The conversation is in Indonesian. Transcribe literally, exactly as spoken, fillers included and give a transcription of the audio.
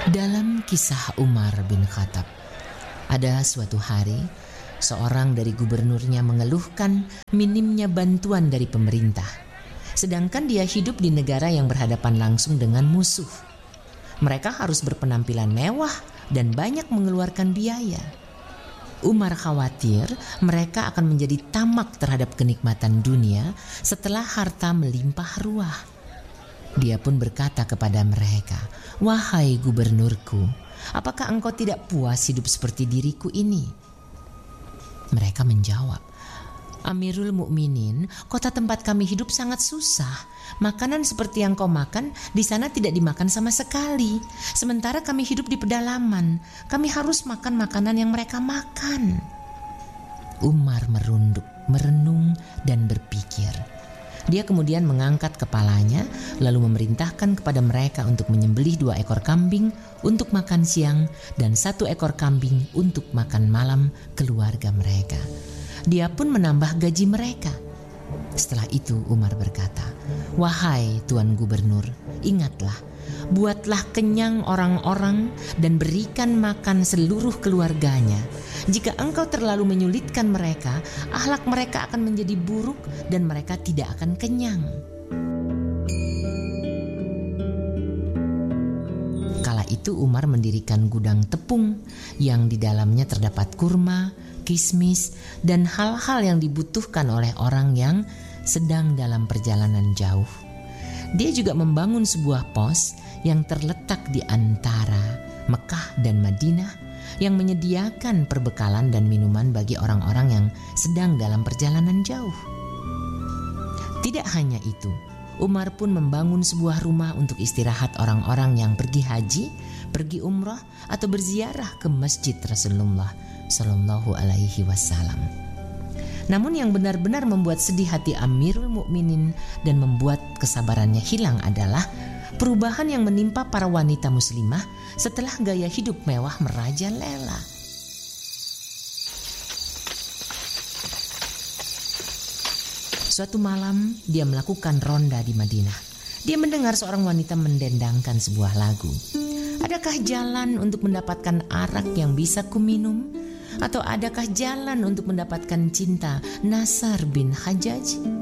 Dalam kisah Umar bin Khattab, ada suatu hari seorang dari gubernurnya mengeluhkan minimnya bantuan dari pemerintah, sedangkan dia hidup di negara yang berhadapan langsung dengan musuh. Mereka harus berpenampilan mewah dan banyak mengeluarkan biaya. Umar khawatir mereka akan menjadi tamak terhadap kenikmatan dunia setelah harta melimpah ruah. Dia pun berkata kepada mereka, "Wahai gubernurku, apakah engkau tidak puas hidup seperti diriku ini?" Mereka menjawab, "Amirul Mukminin, kota tempat kami hidup sangat susah. Makanan seperti yang kau makan di sana tidak dimakan sama sekali. Sementara kami hidup di pedalaman, kami harus makan makanan yang mereka makan." Umar merunduk, merenung dan berpikir. Dia kemudian mengangkat kepalanya lalu memerintahkan kepada mereka untuk menyembelih dua ekor kambing untuk makan siang dan satu ekor kambing untuk makan malam keluarga mereka. Dia pun menambah gaji mereka. Setelah itu Umar berkata, "Wahai Tuan Gubernur, ingatlah, buatlah kenyang orang-orang dan berikan makan seluruh keluarganya. Jika engkau terlalu menyulitkan mereka, akhlak mereka akan menjadi buruk dan mereka tidak akan kenyang." Kala itu Umar mendirikan gudang tepung yang di dalamnya terdapat kurma, kismis, dan hal-hal yang dibutuhkan oleh orang yang sedang dalam perjalanan jauh. Dia juga membangun sebuah pos yang terletak di antara Mekah dan Madinah yang menyediakan perbekalan dan minuman bagi orang-orang yang sedang dalam perjalanan jauh. Tidak hanya itu, Umar pun membangun sebuah rumah untuk istirahat orang-orang yang pergi haji, pergi umrah, atau berziarah ke masjid Rasulullah Sallallahu Alaihi Wasallam. Namun yang benar-benar membuat sedih hati Amirul Mukminin dan membuat kesabarannya hilang adalah perubahan yang menimpa para wanita muslimah setelah gaya hidup mewah merajalela. Suatu malam dia melakukan ronda di Madinah. Dia mendengar seorang wanita mendendangkan sebuah lagu. "Adakah jalan untuk mendapatkan arak yang bisa kuminum? Atau adakah jalan untuk mendapatkan cinta Nasar bin Hajjaj?"